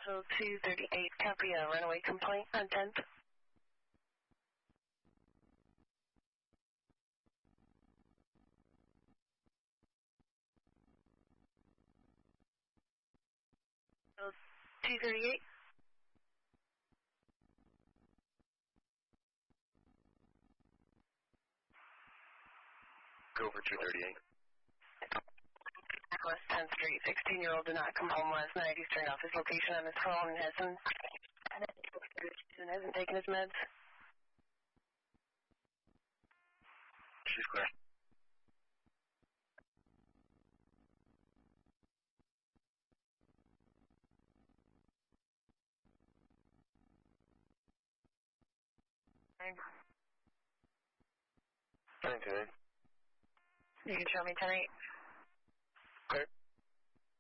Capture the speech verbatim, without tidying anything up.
So two thirty-eight, copy a runaway complaint on tenth. So two thirty-eight. Go over two thirty-eight. West tenth Street, sixteen-year-old did not come home last night. He's turned off his location on his phone and hasn't, and hasn't taken his meds. She's clear. ten eight. You can show me ten eight. Clear.